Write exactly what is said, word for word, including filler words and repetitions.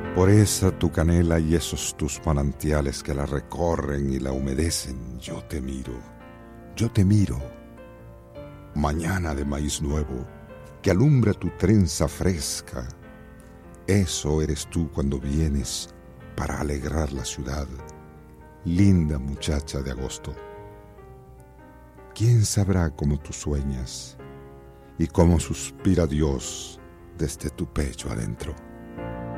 Por esa tu canela y esos tus manantiales que la recorren y la humedecen, yo te miro, yo te miro. Mañana de maíz nuevo, que alumbra tu trenza fresca. Eso eres tú cuando vienes para alegrar la ciudad, linda muchacha de agosto. ¿Quién sabrá cómo tú sueñas y cómo suspira Dios desde tu pecho adentro?